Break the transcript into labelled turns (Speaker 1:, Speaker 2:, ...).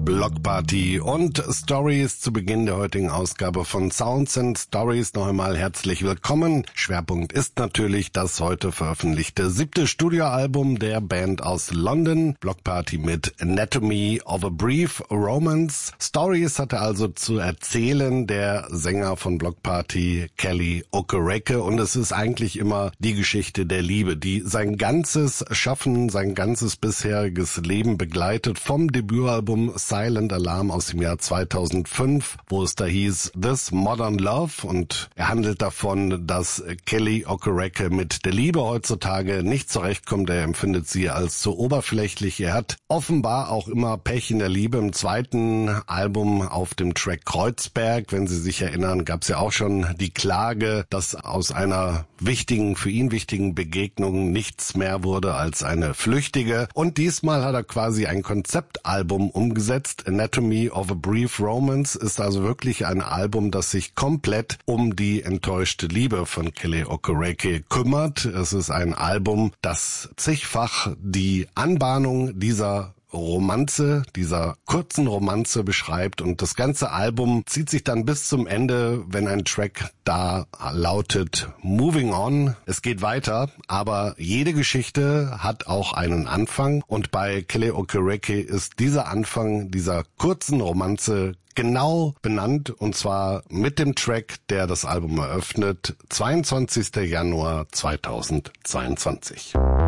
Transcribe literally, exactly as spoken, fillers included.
Speaker 1: Block Party und Stories zu Beginn der heutigen Ausgabe von Sounds and Stories. Noch einmal herzlich willkommen. Schwerpunkt ist natürlich das heute veröffentlichte siebte Studioalbum der Band aus London, Block Party mit Anatomy of a Brief Romance. Stories hatte also zu erzählen der Sänger von Block Party, Kelly Okereke, und es ist eigentlich immer die Geschichte der Liebe, die sein ganzes Schaffen, sein ganzes bisheriges Leben begleitet, vom Debütalbum Silent Alarm aus dem Jahr zweitausendfünf, wo es da hieß This Modern Love, und er handelt davon, dass Kelly Okereke mit der Liebe heutzutage nicht zurechtkommt. Er empfindet sie als zu oberflächlich. Er hat offenbar auch immer Pech in der Liebe. Im zweiten Album auf dem Track Kreuzberg, wenn Sie sich erinnern, gab es ja auch schon die Klage, dass aus einer wichtigen, für ihn wichtigen Begegnung nichts mehr wurde als eine flüchtige. Und diesmal hat er quasi ein Konzeptalbum umgesetzt. Anatomy of a Brief Romance ist also wirklich ein Album, das sich komplett um die enttäuschte Liebe von Kelly Okereke kümmert. Es ist ein Album, das zigfach die Anbahnung dieser Romanze, dieser kurzen Romanze beschreibt, und das ganze Album zieht sich dann bis zum Ende, wenn ein Track da lautet Moving On. Es geht weiter, aber jede Geschichte hat auch einen Anfang, und bei Kelly Okereke ist dieser Anfang dieser kurzen Romanze genau benannt, und zwar mit dem Track, der das Album eröffnet, zweiundzwanzigster Januar zweitausendzweiundzwanzig.